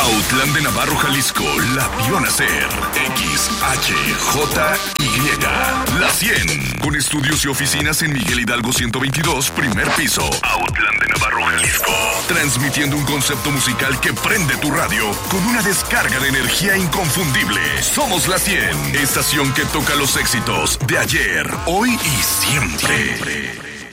Autlán de Navarro, Jalisco, la vio nacer. XHJY, la 100. Con estudios y oficinas en Miguel Hidalgo 122, primer piso. Autlán de Navarro, Jalisco. Transmitiendo un concepto musical que prende tu radio con una descarga de energía inconfundible. Somos la 100, estación que toca los éxitos de ayer, hoy y siempre.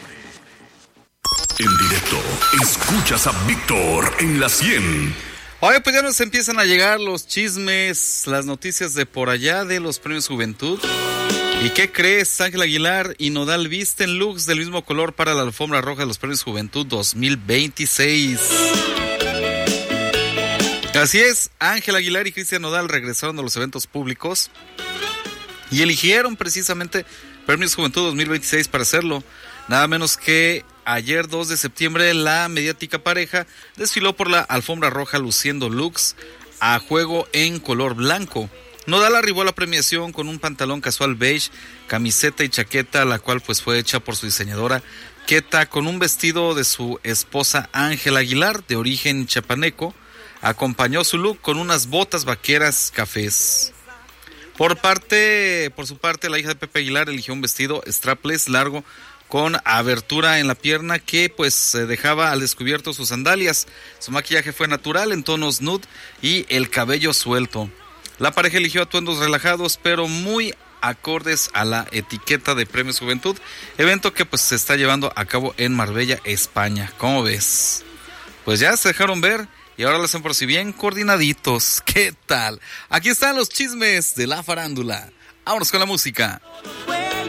En directo, escuchas a Víctor en la 100. Oye, pues ya nos empiezan a llegar los chismes, las noticias de por allá de los premios Juventud. ¿Y qué crees? Ángel Aguilar y Nodal visten looks del mismo color para la alfombra roja de los premios Juventud 2026. Así es, Ángel Aguilar y Cristian Nodal regresaron a los eventos públicos y eligieron precisamente Premios Juventud 2026 para hacerlo. Nada menos que ayer 2 de septiembre la mediática pareja desfiló por la alfombra roja luciendo looks a juego en color blanco. Nodal arribó a la premiación con un pantalón casual beige, camiseta y chaqueta, la cual pues fue hecha por su diseñadora Keta, con un vestido de su esposa Ángel Aguilar, de origen chapaneco. Acompañó su look con unas botas vaqueras cafés. Por su parte, la hija de Pepe Aguilar eligió un vestido strapless largo con abertura en la pierna que pues dejaba al descubierto sus sandalias. Su maquillaje fue natural en tonos nude y el cabello suelto. La pareja eligió atuendos relajados pero muy acordes a la etiqueta de Premios Juventud, evento que pues se está llevando a cabo en Marbella, España. ¿Cómo ves? Pues ya se dejaron ver y ahora lo hacen por si bien coordinaditos. ¿Qué tal? Aquí están los chismes de la farándula. Vámonos con la música.